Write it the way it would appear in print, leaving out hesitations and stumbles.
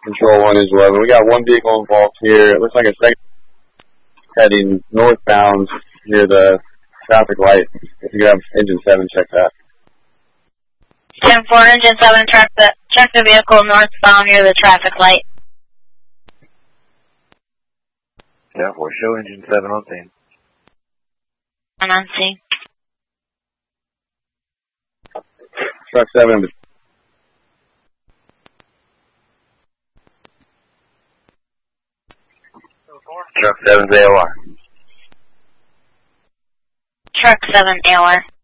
Control 1 is 11. We got one vehicle involved here. It looks like a second heading northbound near the traffic light. If you have engine 7, check that. 10-4, engine 7, check the vehicle northbound near the traffic light. Yeah, we'll show engine 7 on scene. I'm on scene. Truck 7. Truck 7's AOR. Truck 7 AOR.